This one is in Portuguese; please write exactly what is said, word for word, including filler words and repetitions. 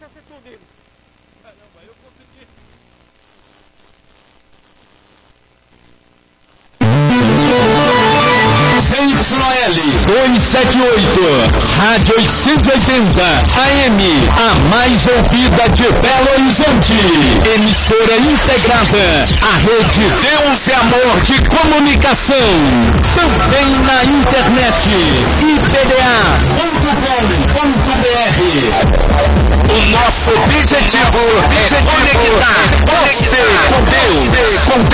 deixar ser tudo. Caramba, eu consegui. Y L duzentos e setenta e oito, Rádio oitocentos e oitenta, A M, a mais ouvida de Belo Horizonte. Emissora integrada, a rede Deus e Amor de Comunicação. Também na internet, I P D A ponto com ponto B R. O nosso objetivo é conectar você com Deus, com Deus.